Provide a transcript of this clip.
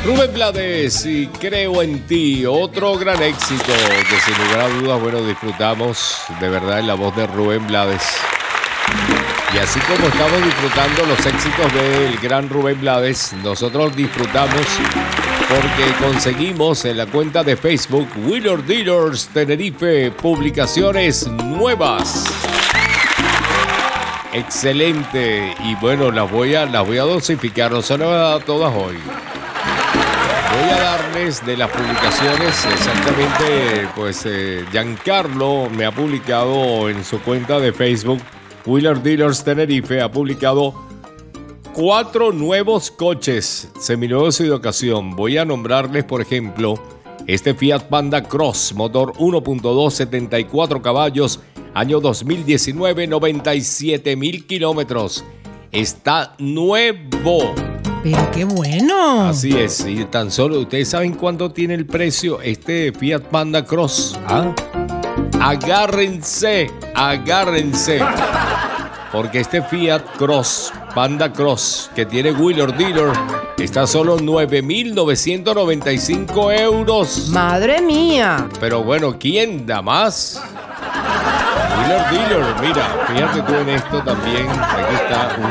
Rubén Blades y Creo en ti, otro gran éxito que sin lugar a dudas, bueno, disfrutamos de verdad en la voz de Rubén Blades. Y así como estamos disfrutando los éxitos del gran Rubén Blades, nosotros disfrutamos porque conseguimos en la cuenta de Facebook Wheeler Dealers Tenerife publicaciones nuevas. Excelente. Y bueno, las voy a dosificar, no se las voy a dar todas hoy. Voy a darles de las publicaciones exactamente, pues Giancarlo me ha publicado en su cuenta de Facebook, Wheeler Dealers Tenerife, ha publicado 4 nuevos coches seminuevos y de ocasión. Voy a nombrarles, por ejemplo, este Fiat Panda Cross, motor 1.2, 74 caballos, año 2019, 97,000 kilómetros. Está nuevo. Pero qué bueno. Así es, y tan solo, ¿ustedes saben cuánto tiene el precio este Fiat Panda Cross? ¿Ah? Agárrense, porque este Fiat Cross, Panda Cross, que tiene Wheeler Dealer, está solo 9.995 euros. ¡Madre mía! Pero bueno, ¿quién da más? Wheeler Dealer, mira, fíjate tú en esto también, aquí está un